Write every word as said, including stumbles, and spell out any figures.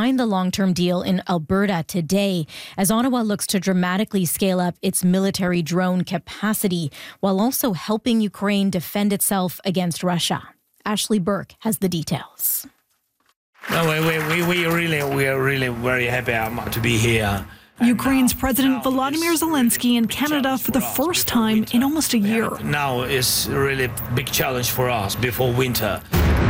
signed the long-term deal in Alberta today as Ottawa looks to dramatically scale up its military drone capacity while also helping Ukraine defend itself against Russia. Ashley Burke has the details. No, we, we, we really we are really very happy um, to be here. Ukraine's President Volodymyr Zelensky in Canada for the first time in almost a year. Now is really a big challenge for us before winter.